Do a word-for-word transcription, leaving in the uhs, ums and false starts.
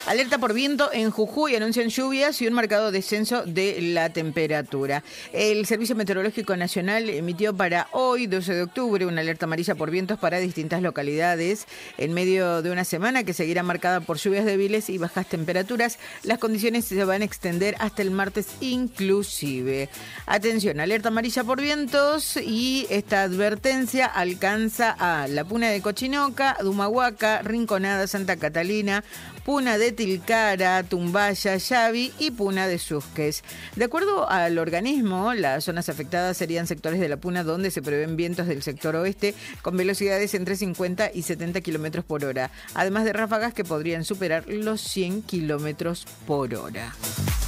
Alerta por viento en Jujuy, anuncian lluvias y un marcado descenso de la temperatura. El Servicio Meteorológico Nacional emitió para hoy, doce de octubre, una alerta amarilla por vientos para distintas localidades. En medio de una semana que seguirá marcada por lluvias débiles y bajas temperaturas, las condiciones se van a extender hasta el martes inclusive. Atención, alerta amarilla por vientos, y esta advertencia alcanza a La Puna de Cochinoca, Dumahuaca, Rinconada, Santa Catalina, Puna de Tilcara, Tumbaya, Yavi y Puna de Susques. De acuerdo al organismo, las zonas afectadas serían sectores de la Puna donde se prevén vientos del sector oeste con velocidades entre cincuenta y setenta kilómetros por hora, además de ráfagas que podrían superar los cien kilómetros por hora.